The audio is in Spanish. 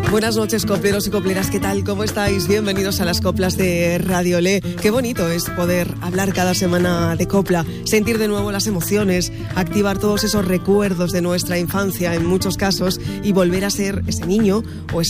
Buenas noches, copleros y copleras, ¿qué tal? ¿Cómo estáis? Bienvenidos a las coplas de Radio Le. Qué bonito es poder hablar cada semana de copla, sentir de nuevo las emociones, activar todos esos recuerdos de nuestra infancia en muchos casos y volver a ser ese niño o esa